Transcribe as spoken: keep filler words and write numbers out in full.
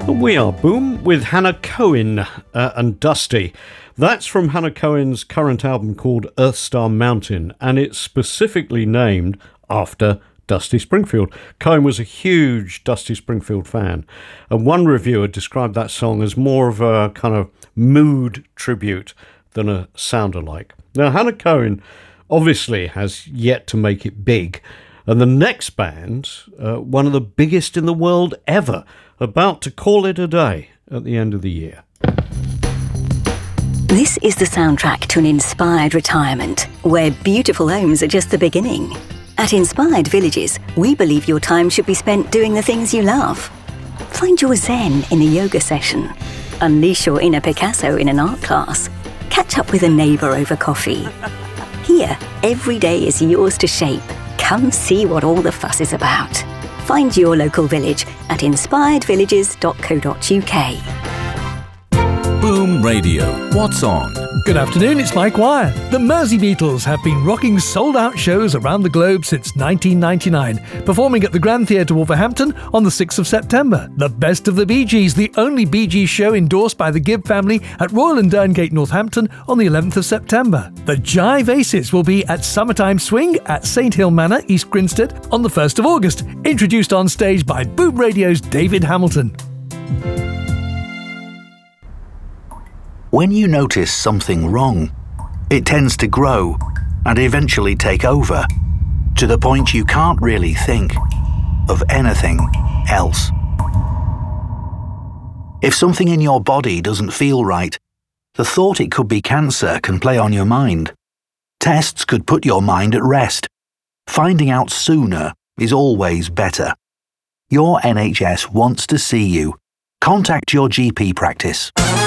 We are Boom with Hannah Cohen uh, and Dusty. That's from Hannah Cohen's current album called Earthstar Mountain, and it's specifically named after Dusty Springfield. Cohen was a huge Dusty Springfield fan, and one reviewer described that song as more of a kind of mood tribute than a sound-alike. Now, Hannah Cohen obviously has yet to make it big, and the next band, uh, one of the biggest in the world ever, about to call it a day at the end of the year. This is the soundtrack to an inspired retirement, where beautiful homes are just the beginning. At Inspired Villages, we believe your time should be spent doing the things you love. Find your zen in a yoga session. Unleash your inner Picasso in an art class. Catch up with a neighbour over coffee. Here, every day is yours to shape. Come see what all the fuss is about. Find your local village at inspired villages dot co dot uk. Boom Radio. What's on? Good afternoon, it's Mike Wire. The Mersey Beatles have been rocking sold-out shows around the globe since nineteen ninety-nine, performing at the Grand Theatre Wolverhampton on the sixth of September. The Best of the Bee Gees, the only Bee Gees show endorsed by the Gibb family at Royal and Derngate, Northampton on the eleventh of September. The Jive Aces will be at Summertime Swing at Saint Hill Manor, East Grinstead on the first of August, introduced on stage by Boom Radio's David Hamilton. When you notice something wrong, it tends to grow and eventually take over, to the point you can't really think of anything else. If something in your body doesn't feel right, the thought it could be cancer can play on your mind. Tests could put your mind at rest. Finding out sooner is always better. Your N H S wants to see you. Contact your G P practice.